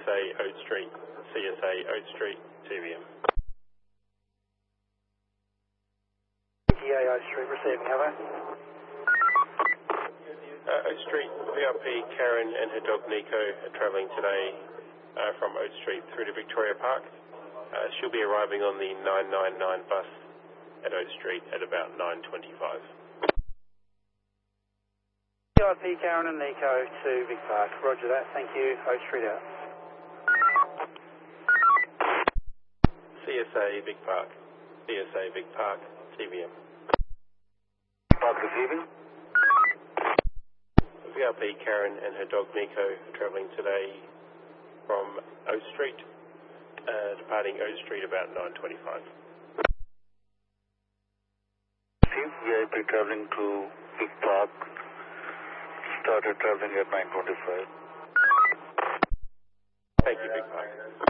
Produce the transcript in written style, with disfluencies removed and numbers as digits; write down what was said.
CSA Oat Street, CSA Oat Street, TVM. PTA Oat Street, receiving, over. Oat Street, VRP Karen and her dog Nico are travelling today from Oat Street through to Victoria Park. She'll be arriving on the 999 bus at Oat Street at about 9:25. VIP Karen and Nico to Vic Park. Roger that, thank you. Oat Street out. CSA Vic Park, CSA Vic Park, TVM. Park receiving. VRP Karen and her dog Nico are travelling today from Oat Street, departing Oat Street about 9:25. VIP travelling to Vic Park. Started travelling at 9:25. Thank you, Vic Park.